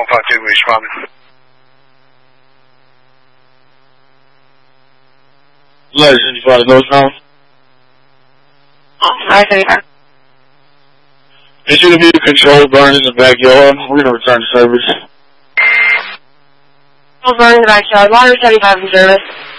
152, responding. Legend, you find a ghost now? I Is you to be controlled burn in the backyard? We're going to return to service. Control burn in the backyard. Water 75 in service.